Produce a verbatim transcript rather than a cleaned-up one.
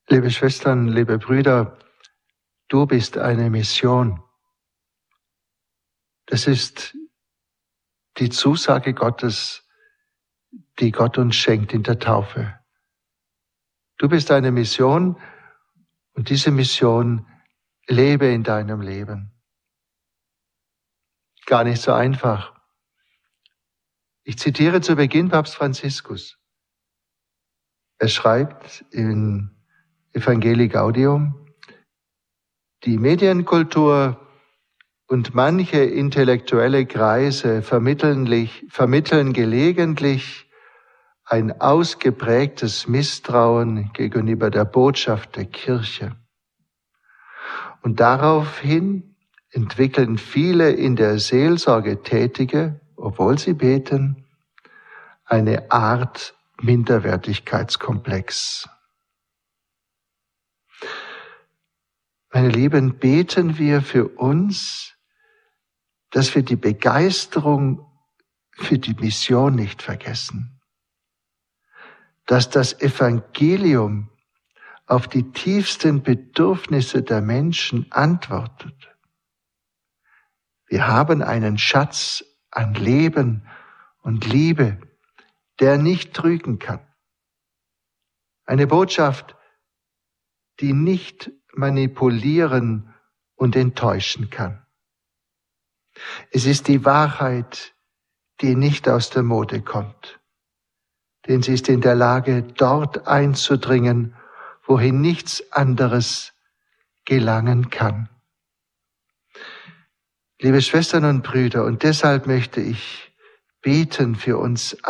Liebe Schwestern, liebe Brüder, du bist eine Mission. Das ist die Zusage Gottes, die Gott uns schenkt in der Taufe. Du bist eine Mission und diese Mission lebe in deinem Leben. Gar nicht so einfach. Ich zitiere zu Beginn Papst Franziskus. Er schreibt in Evangelii Gaudium: Die Medienkultur und manche intellektuelle Kreise vermitteln, vermitteln gelegentlich ein ausgeprägtes Misstrauen gegenüber der Botschaft der Kirche. Und daraufhin entwickeln viele in der Seelsorge Tätige, obwohl sie beten, eine Art Minderwertigkeitskomplex. Meine Lieben, beten wir für uns, dass wir die Begeisterung für die Mission nicht vergessen, dass das Evangelium auf die tiefsten Bedürfnisse der Menschen antwortet. Wir haben einen Schatz an Leben und Liebe, der nicht trügen kann. Eine Botschaft, die nicht manipulieren und enttäuschen kann. Es ist die Wahrheit, die nicht aus der Mode kommt, denn sie ist in der Lage, dort einzudringen, wohin nichts anderes gelangen kann. Liebe Schwestern und Brüder, und deshalb möchte ich beten für uns